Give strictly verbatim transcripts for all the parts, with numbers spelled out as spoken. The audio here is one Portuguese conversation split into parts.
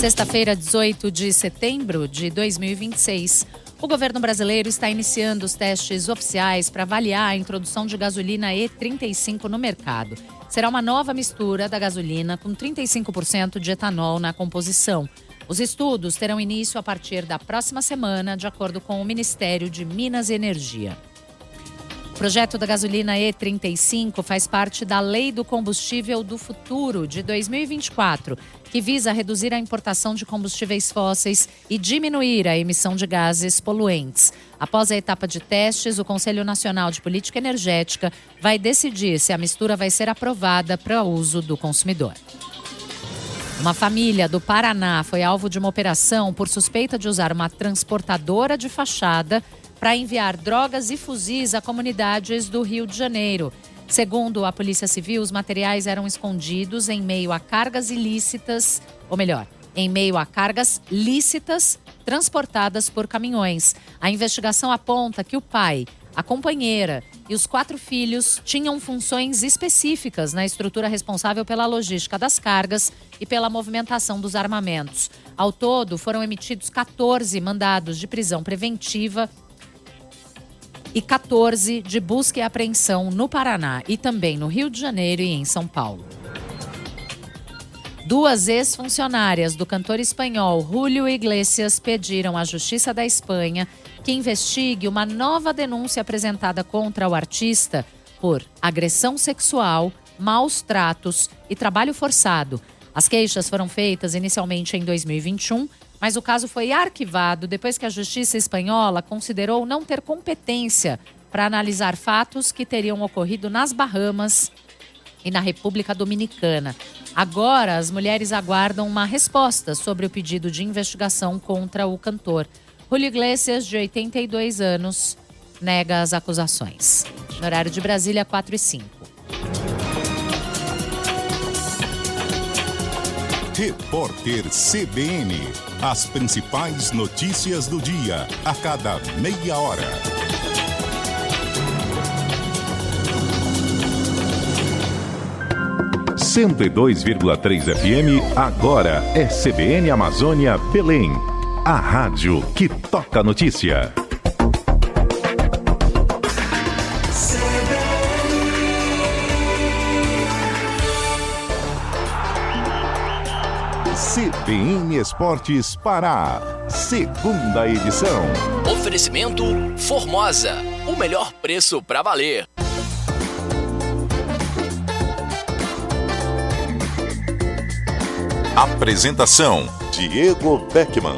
Sexta-feira, dezoito de setembro de dois mil e vinte e seis. O governo brasileiro está iniciando os testes oficiais para avaliar a introdução de gasolina E trinta e cinco no mercado. Será uma nova mistura da gasolina com trinta e cinco por cento de etanol na composição. Os estudos terão início a partir da próxima semana, de acordo com o Ministério de Minas e Energia. O projeto da gasolina E trinta e cinco faz parte da Lei do Combustível do Futuro de dois mil e vinte e quatro, que visa reduzir a importação de combustíveis fósseis e diminuir a emissão de gases poluentes. Após a etapa de testes, o Conselho Nacional de Política Energética vai decidir se a mistura vai ser aprovada para uso do consumidor. Uma família do Paraná foi alvo de uma operação por suspeita de usar uma transportadora de fachada para enviar drogas e fuzis a comunidades do Rio de Janeiro. Segundo a Polícia Civil, os materiais eram escondidos em meio a cargas ilícitas, ou melhor, em meio a cargas lícitas transportadas por caminhões. A investigação aponta que o pai, a companheira e os quatro filhos tinham funções específicas na estrutura responsável pela logística das cargas e pela movimentação dos armamentos. Ao todo, foram emitidos quatorze mandados de prisão preventiva e quatorze de busca e apreensão no Paraná e também no Rio de Janeiro e em São Paulo. Duas ex-funcionárias do cantor espanhol Julio Iglesias pediram à Justiça da Espanha que investigue uma nova denúncia apresentada contra o artista por agressão sexual, maus tratos e trabalho forçado. As queixas foram feitas inicialmente em dois mil e vinte e um, mas o caso foi arquivado depois que a Justiça espanhola considerou não ter competência para analisar fatos que teriam ocorrido nas Bahamas e na República Dominicana. Agora, as mulheres aguardam uma resposta sobre o pedido de investigação contra o cantor. Julio Iglesias, de oitenta e dois anos, nega as acusações. No horário de Brasília, quatro e cinco. Repórter C B N. As principais notícias do dia, a cada meia hora. cento e dois vírgula três F M, agora é C B N Amazônia Belém. A rádio que toca a notícia. C B N Esportes Pará, segunda edição. Oferecimento Formosa, o melhor preço para valer. Apresentação: Diego Beckman.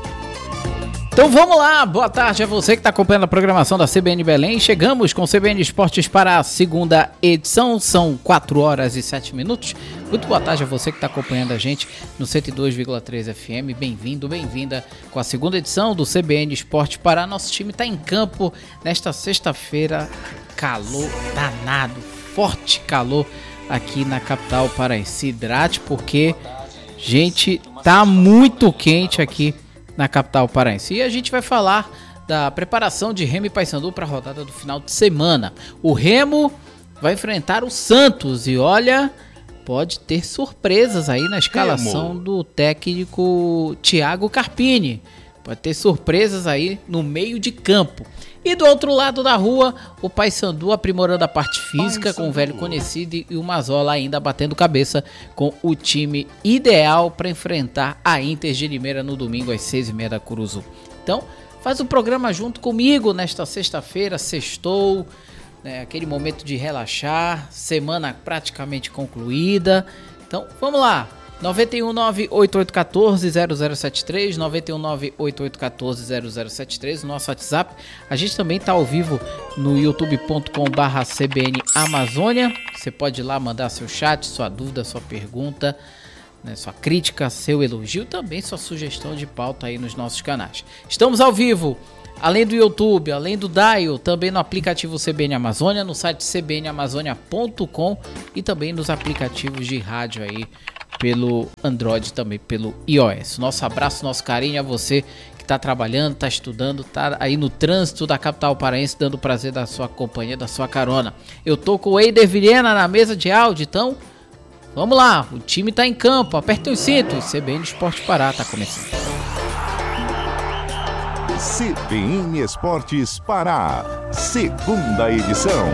Então vamos lá, boa tarde a você que está acompanhando a programação da C B N Belém. Chegamos com o C B N Esportes para a segunda edição, são quatro horas e sete minutos. Muito boa tarde a você que está acompanhando a gente no cento e dois vírgula três F M. Bem-vindo, bem-vinda com a segunda edição do C B N Esportes Pará. Nosso time está em campo nesta sexta-feira, calor danado, forte calor aqui na capital paraense. Hidrate porque, gente, tá muito quente aqui na capital paraense. E a gente vai falar da preparação de Remo e Paysandu para a rodada do final de semana. O Remo vai enfrentar o Santos e olha, pode ter surpresas aí na escalação Remo. Do técnico Thiago Carpini. Pode ter surpresas aí no meio de campo. E do outro lado da rua, o Paysandu aprimorando a parte física com o velho conhecido e o Mazola ainda batendo cabeça com o time ideal para enfrentar a Inter de Limeira no domingo às seis e meia da Curuzu. Então, faz o programa junto comigo nesta sexta-feira, sextou, né, aquele momento de relaxar, semana praticamente concluída. Então, vamos lá! nove um nove, oito oito um quatro, zero zero sete três, nove um nove, oito oito um quatro, zero zero sete três, o nosso WhatsApp. A gente também está ao vivo no youtube ponto com barra C B N Amazônia. Você pode ir lá mandar seu chat, sua dúvida, sua pergunta, né, sua crítica, seu elogio, também sua sugestão de pauta aí nos nossos canais. Estamos ao vivo, além do YouTube, além do Dial, também no aplicativo C B N Amazônia, no site c b n amazônia ponto com e também nos aplicativos de rádio aí, pelo Android, também pelo iOS. Nosso abraço, nosso carinho a você que está trabalhando, está estudando, está aí no trânsito da capital paraense, dando prazer da sua companhia, da sua carona. Eu tô com o Eider Vilhena na mesa de áudio, então Vamos lá, o time tá em campo, apertem os cintos, C B N Esporte Pará tá começando. C B N Esportes Pará, segunda edição.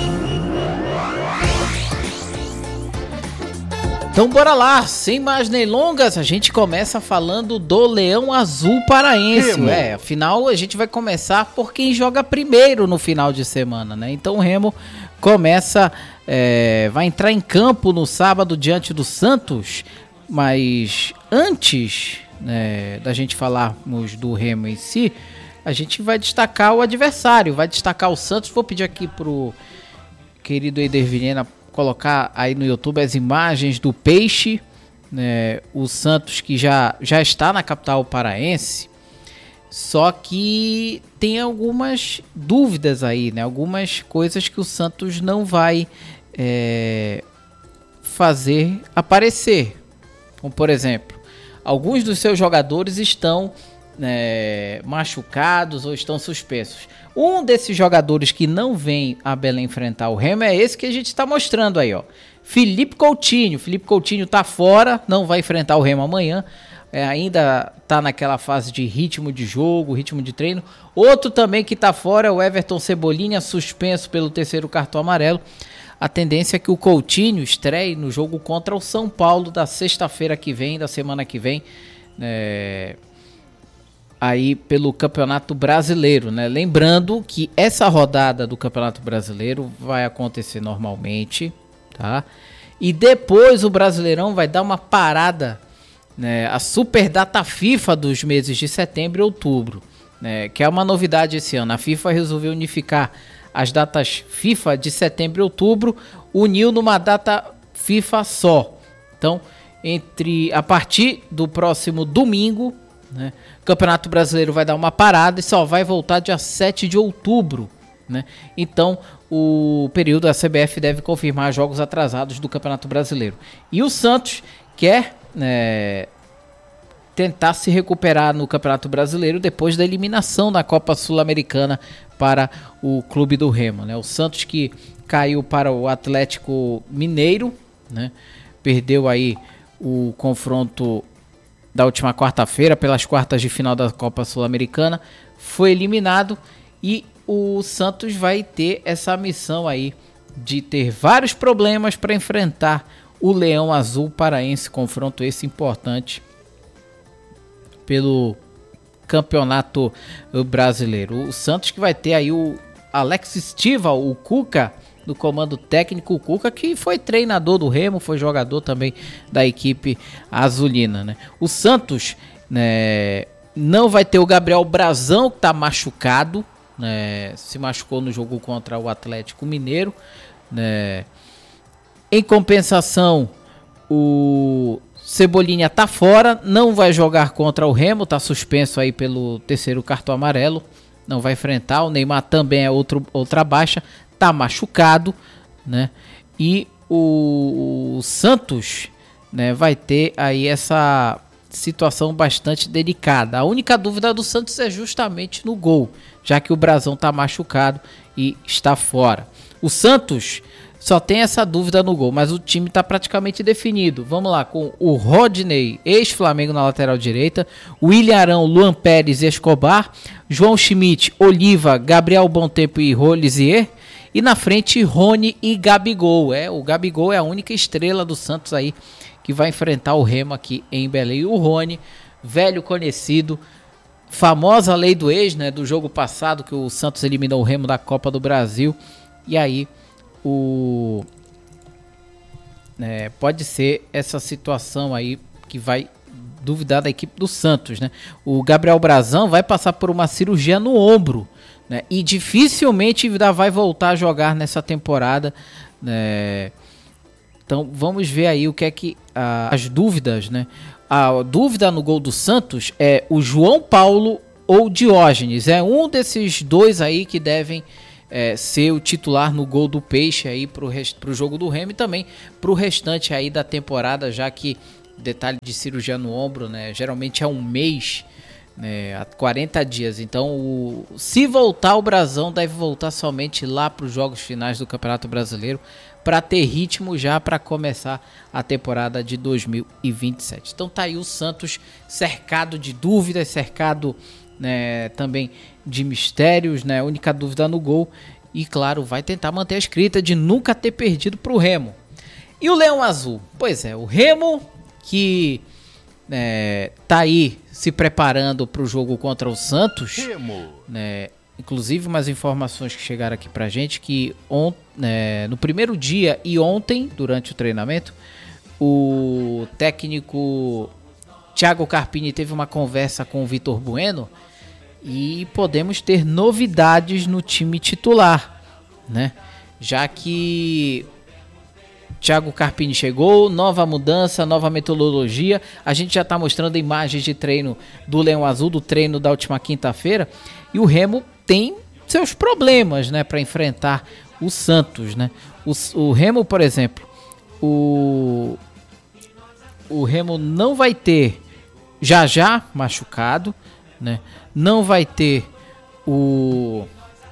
Então bora lá, sem mais delongas, a gente começa falando do Leão Azul Paraense. Remo. É, afinal a gente vai começar por quem joga primeiro no final de semana, né? Então o Remo começa, é, vai entrar em campo no sábado diante do Santos, mas antes, né, da gente falarmos do Remo em si, a gente vai destacar o adversário, vai destacar o Santos. Vou pedir aqui pro querido Eider Vilhena colocar aí no YouTube as imagens do Peixe, né, o Santos que já, já está na capital paraense, só que tem algumas dúvidas aí, né, algumas coisas que o Santos não vai é, fazer aparecer, como por exemplo, alguns dos seus jogadores estão é, machucados ou estão suspensos. Um desses jogadores que não vem a Belém enfrentar o Remo é esse que a gente está mostrando aí, ó. Felipe Coutinho. Felipe Coutinho tá fora, não vai enfrentar o Remo amanhã. É, ainda tá naquela fase de ritmo de jogo, ritmo de treino. Outro também que tá fora é o Everton Cebolinha, suspenso pelo terceiro cartão amarelo. A tendência é que o Coutinho estreie no jogo contra o São Paulo da sexta-feira que vem, da semana que vem, é... aí pelo Campeonato Brasileiro, né? Lembrando que essa rodada do Campeonato Brasileiro vai acontecer normalmente, tá? E depois o Brasileirão vai dar uma parada, né? A super data FIFA dos meses de setembro e outubro, né? Que é uma novidade esse ano. A FIFA resolveu unificar as datas FIFA de setembro e outubro, uniu numa data FIFA só. Então, entre a partir do próximo domingo, né, o Campeonato Brasileiro vai dar uma parada e só vai voltar dia sete de outubro, né? Então o período a C B F deve confirmar jogos atrasados do Campeonato Brasileiro. E o Santos quer é, tentar se recuperar no Campeonato Brasileiro depois da eliminação na Copa Sul-Americana para o Clube do Remo, né? O Santos que caiu para o Atlético Mineiro, né? Perdeu aí o confronto da última quarta-feira pelas quartas de final da Copa Sul-Americana, foi eliminado e o Santos vai ter essa missão aí de ter vários problemas para enfrentar o Leão Azul Paraense, confronto esse importante pelo Campeonato Brasileiro. O Santos que vai ter aí o Alex Stival, o Cuca, no comando técnico, o Cuca, que foi treinador do Remo, foi jogador também da equipe azulina, né? O Santos, né, não vai ter o Gabriel Brazão, que está machucado, né, se machucou no jogo contra o Atlético Mineiro, né? Em compensação, o Cebolinha está fora, não vai jogar contra o Remo, está suspenso aí pelo terceiro cartão amarelo, não vai enfrentar. O Neymar também é outro, outra baixa, tá machucado, né? E o, o Santos, né, vai ter aí essa situação bastante delicada. A única dúvida do Santos é justamente no gol, já que o Brazão tá machucado e está fora. O Santos só tem essa dúvida no gol, mas o time tá praticamente definido. Vamos lá, com o Rodney, ex-Flamengo na lateral direita, William Arão, Luan Pérez e Escobar, João Schmidt, Oliva, Gabriel Bontempo e Rolizier. E na frente, Rony e Gabigol. É, o Gabigol é a única estrela do Santos aí que vai enfrentar o Remo aqui em Belém. E o Rony, velho conhecido, famosa lei do ex, né, do jogo passado que o Santos eliminou o Remo da Copa do Brasil. E aí, o é, pode ser essa situação aí que vai duvidar da equipe do Santos, né? O Gabriel Brazão vai passar por uma cirurgia no ombro, né? E dificilmente ainda vai voltar a jogar nessa temporada, né? Então vamos ver aí o que é que ah, as dúvidas, né? A dúvida no gol do Santos é o João Paulo ou Diógenes. É um desses dois aí que devem é, ser o titular no gol do Peixe aí pro, rest, pro jogo do Remo e também pro restante aí da temporada, já que detalhe de cirurgia no ombro, né? Geralmente é um mês, É, há quarenta dias. Então, o, se voltar, o Brasão deve voltar somente lá para os jogos finais do Campeonato Brasileiro, para ter ritmo já para começar a temporada de dois mil e vinte e sete. Então tá aí o Santos cercado de dúvidas, cercado, né, também de mistérios, né? Única dúvida no gol. E claro, vai tentar manter a escrita de nunca ter perdido para o Remo. E o Leão Azul? Pois é, o Remo que é, tá aí se preparando para o jogo contra o Santos, né? Inclusive umas informações que chegaram aqui pra gente, que on, é, no primeiro dia e ontem, durante o treinamento, o técnico Thiago Carpini teve uma conversa com o Vitor Bueno e podemos ter novidades no time titular, né? Já que Thiago Carpini chegou, nova mudança, nova metodologia. A gente já está mostrando imagens de treino do Leão Azul, do treino da última quinta-feira. E o Remo tem seus problemas, né, para enfrentar o Santos, né? O, o Remo, por exemplo, o, o Remo não vai ter já já machucado, né? Não vai ter o...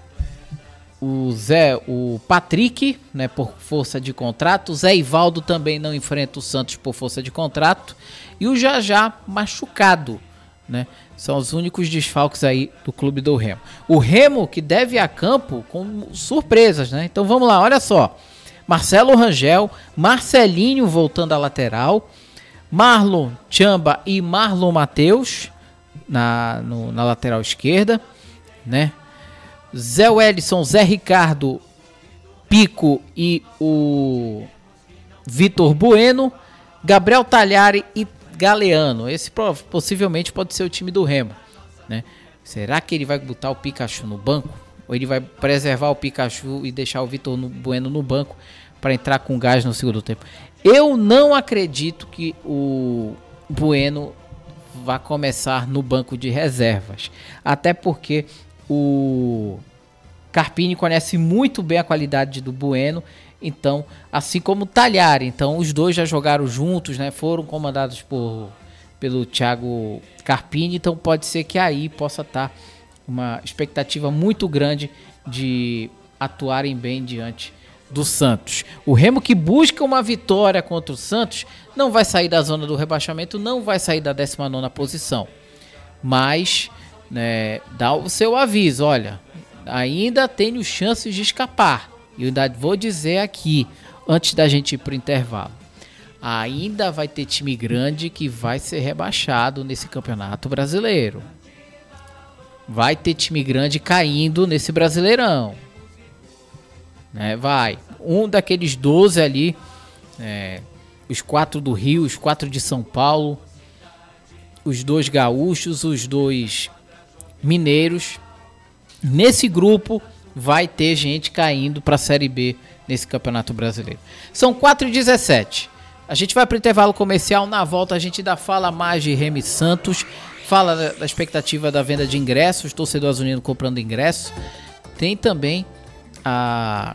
O Zé, o Patrick, né, por força de contrato. O Zé Ivaldo também não enfrenta o Santos por força de contrato. E o Jajá machucado, né? São os únicos desfalques aí do clube do Remo. O Remo que deve ir a campo com surpresas, né? Então vamos lá, olha só. Marcelo Rangel, Marcelinho voltando à lateral, Marlon Tchamba e Marlon Matheus na, no, na lateral esquerda, né? Zé Wellison, Zé Ricardo, Pico e o Vitor Bueno, Gabriel Talhari e Galeano. Esse possivelmente pode ser o time do Remo, né? Será que ele vai botar o Pikachu no banco? Ou ele vai preservar o Pikachu e deixar o Vitor Bueno no banco para entrar com gás no segundo tempo? Eu não acredito que o Bueno vá começar no banco de reservas. Até porque o Carpini conhece muito bem a qualidade do Bueno, então, assim como o Talhari. Então, os dois já jogaram juntos, né? Foram comandados por, pelo Thiago Carpini, então pode ser que aí possa estar uma expectativa muito grande de atuarem bem diante do Santos. O Remo que busca uma vitória contra o Santos não vai sair da zona do rebaixamento, não vai sair da décima nona posição, mas... né, dá o seu aviso, olha, ainda tenho chances de escapar. E eu ainda vou dizer aqui, antes da gente ir pro intervalo, ainda vai ter time grande que vai ser rebaixado nesse Campeonato Brasileiro. Vai ter time grande caindo nesse Brasileirão, né? Vai, um daqueles doze ali, é, os quatro do Rio, os quatro de São Paulo, os dois gaúchos, os dois mineiros. Nesse grupo vai ter gente caindo para a Série B nesse Campeonato Brasileiro. São quatro e dezessete. A gente vai para o intervalo comercial. Na volta a gente ainda fala mais de Remo e Santos, fala da, da expectativa da venda de ingressos, torcedor azulino comprando ingressos. Tem também a,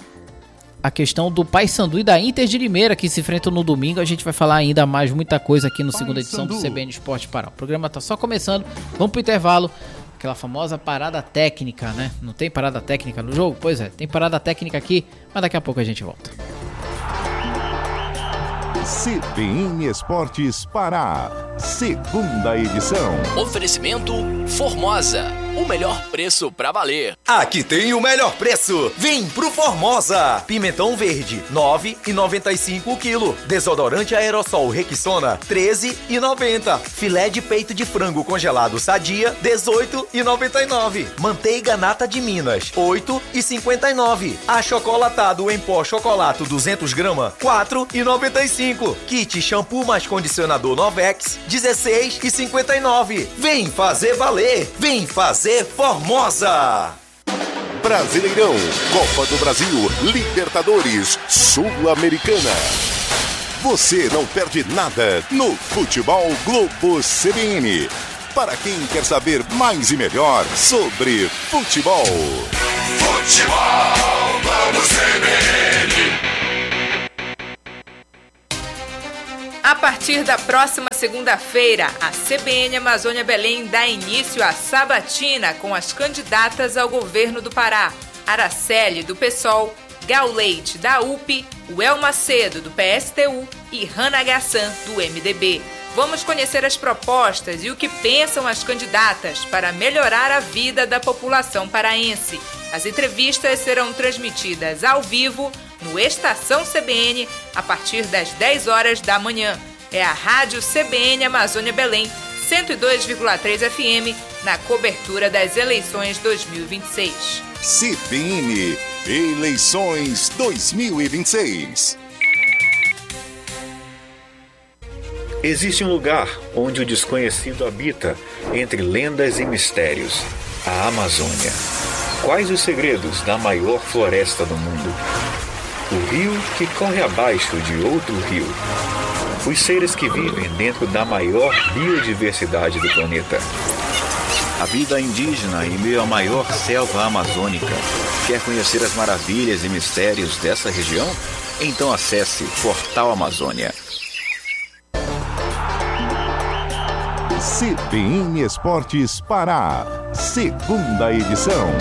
a questão do Paysandu e da Inter de Limeira, que se enfrentam no domingo. A gente vai falar ainda mais muita coisa aqui no segunda edição do C B N Esporte Pará. O programa está só começando, vamos pro intervalo. Aquela famosa parada técnica, né? Não tem parada técnica no jogo? Pois é, tem parada técnica aqui, mas daqui a pouco a gente volta. C B N Esportes Pará, segunda edição. Oferecimento Formosa, o melhor preço pra valer. Aqui tem o melhor preço. Vem pro Formosa. Pimentão verde, nove reais e noventa e cinco centavos o quilo. Desodorante aerossol Rexona, treze reais e noventa centavos. Filé de peito de frango congelado Sadia, dezoito reais e noventa e nove centavos. Manteiga nata de Minas, oito reais e cinquenta e nove centavos. Achocolatado em pó chocolato duzentos gramas, quatro reais e noventa e cinco centavos. Kit shampoo mais condicionador Novex, dezesseis reais e cinquenta e nove centavos. Vem fazer valer. Vem fazer Formosa. Brasileirão, Copa do Brasil, Libertadores, Sul-Americana. Você não perde nada no Futebol Globo C B N. Para quem quer saber mais e melhor sobre futebol. Futebol Globo C B N. A partir da próxima segunda-feira, a C B N Amazônia Belém dá início à sabatina com as candidatas ao governo do Pará. Araceli, do PSOL, Gal Leite, da U P, Uel Macedo, do P S T U e Rana Gassan, do M D B. Vamos conhecer as propostas e o que pensam as candidatas para melhorar a vida da população paraense. As entrevistas serão transmitidas ao vivo no Estação C B N a partir das dez horas da manhã. É a Rádio C B N Amazônia Belém, cento e dois vírgula três F M, na cobertura das eleições dois mil e vinte e seis. C B N Eleições dois mil e vinte e seis. Existe um lugar onde o desconhecido habita, entre lendas e mistérios, a Amazônia. Quais os segredos da maior floresta do mundo? O rio que corre abaixo de outro rio. Os seres que vivem dentro da maior biodiversidade do planeta. A vida indígena em meio à maior selva amazônica. Quer conhecer as maravilhas e mistérios dessa região? Então acesse Portal Amazônia. C B N Esportes Pará, segunda edição.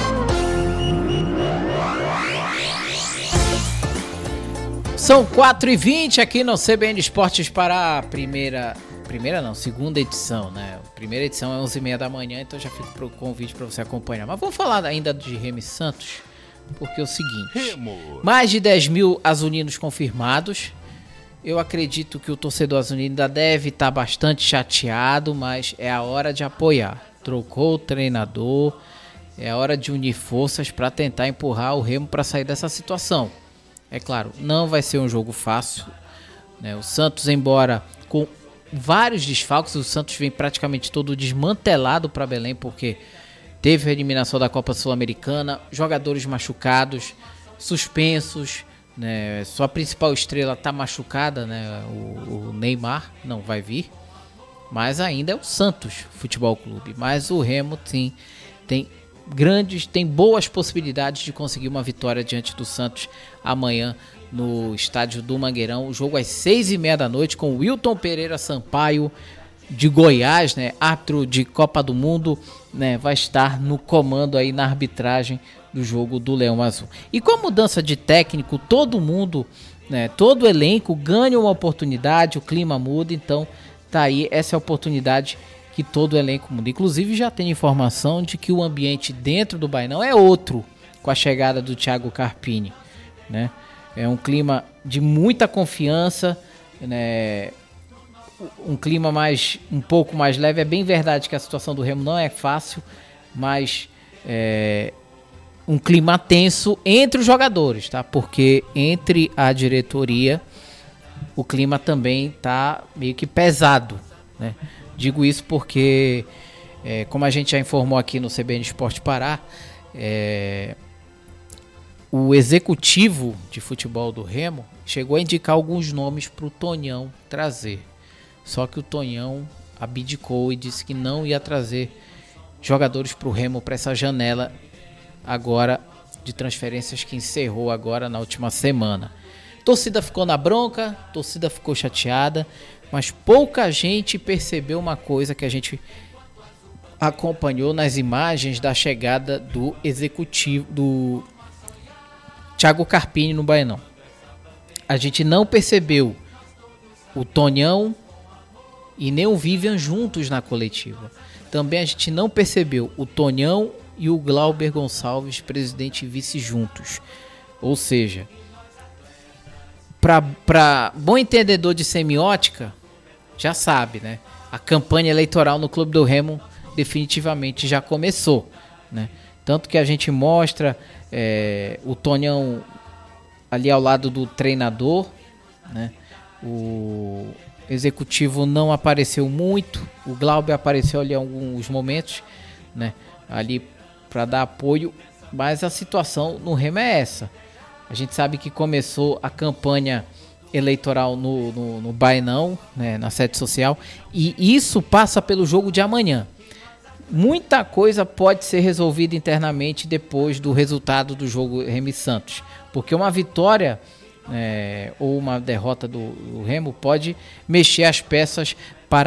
São quatro e vinte aqui no C B N Esportes Pará, primeira, primeira não, segunda edição, né? Primeira edição é onze e meia da manhã, então já fico pro convite para você acompanhar. Mas vamos falar ainda de Remo e Santos, porque é o seguinte, Remo. Mais de dez mil azulinos confirmados. Eu acredito que o torcedor azulino ainda deve estar bastante chateado, mas é a hora de apoiar. Trocou o treinador, é a hora de unir forças para tentar empurrar o Remo para sair dessa situação. É claro, não vai ser um jogo fácil, né? O Santos, embora com vários desfalques, o Santos vem praticamente todo desmantelado para Belém, porque teve a eliminação da Copa Sul-Americana, jogadores machucados, suspensos, né? Sua principal estrela está machucada, né? O, o Neymar não vai vir, mas ainda é o Santos Futebol Clube. Mas o Remo sim, tem grandes, tem boas possibilidades de conseguir uma vitória diante do Santos amanhã no estádio do Mangueirão. O jogo às seis e meia da noite com o Wilton Pereira Sampaio de Goiás, né? Árbitro de Copa do Mundo, né? Vai estar no comando aí na arbitragem do jogo do Leão Azul. E com a mudança de técnico, todo mundo, né, todo o elenco ganha uma oportunidade, o clima muda, então tá aí, essa é a oportunidade que todo o elenco muda. Inclusive já tem informação de que o ambiente dentro do Bainão é outro com a chegada do Thiago Carpini, né? É um clima de muita confiança, né? Um clima mais, um pouco mais leve. É bem verdade que a situação do Remo não é fácil, mas é um clima tenso entre os jogadores, tá? Porque entre a diretoria o clima também tá meio que pesado, né? Digo isso porque, é, como a gente já informou aqui no C B N Esporte Pará, é, o executivo de futebol do Remo chegou a indicar alguns nomes para o Tonhão trazer. Só que o Tonhão abdicou e disse que não ia trazer jogadores para o Remo para essa janela agora de transferências que encerrou agora na última semana. Torcida ficou na bronca, torcida ficou chateada, mas pouca gente percebeu uma coisa que a gente acompanhou nas imagens da chegada do executivo, do Thiago Carpini no Bainão. A gente não percebeu o Tonhão e nem o Vivian juntos na coletiva. Também a gente não percebeu o Tonhão e o Glauber Gonçalves, presidente e vice, juntos. Ou seja, para bom entendedor de semiótica, já sabe, né? A campanha eleitoral no Clube do Remo definitivamente já começou, né? Tanto que a gente mostra é, o Tonhão ali ao lado do treinador, né? O executivo não apareceu muito, o Glauber apareceu ali em alguns momentos, né? Ali para dar apoio, mas a situação no Remo é essa. A gente sabe que começou a campanha eleitoral no, no, no Bainão, né, na sede social, e isso passa pelo jogo de amanhã. Muita coisa pode ser resolvida internamente depois do resultado do jogo Remo e Santos, porque uma vitória é, ou uma derrota do, do Remo pode mexer as peças para